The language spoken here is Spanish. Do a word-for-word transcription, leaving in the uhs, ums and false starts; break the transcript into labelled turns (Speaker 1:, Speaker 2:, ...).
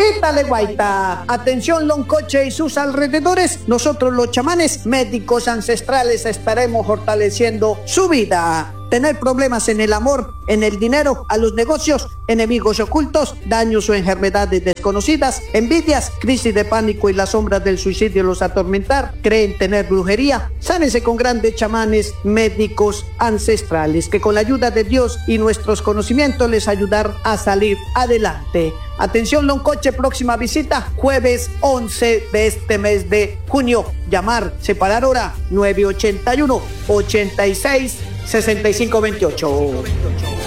Speaker 1: Quítale guaita. Atención Loncoche y sus alrededores. Nosotros los chamanes, médicos ancestrales, estaremos fortaleciendo su vida. Tener problemas en el amor, en el dinero, a los negocios, enemigos ocultos, daños o enfermedades desconocidas, envidias, crisis de pánico y las sombras del suicidio los atormentar, creen tener brujería. Sánese con grandes chamanes médicos ancestrales que con la ayuda de Dios y nuestros conocimientos les ayudar a salir adelante. Atención Loncoche, próxima visita jueves once de este mes de junio. Llamar, separar hora nueve ochenta y uno, ochenta y seis, sesenta y cinco veintiocho.